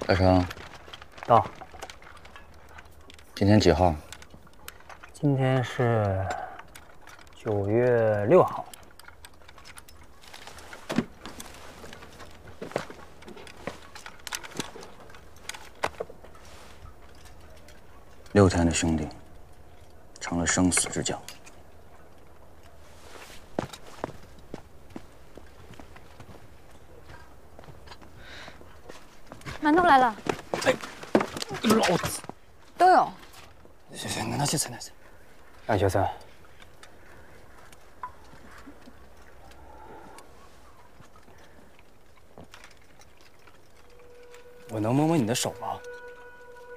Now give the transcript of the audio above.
大成， 到， 今天几号？ 今天是9月6号。 6天的兄弟，成了生死之交。 馒头来了， 哎，老子都有。 行，拿去，拿去。让学森，我能摸摸你的手吗？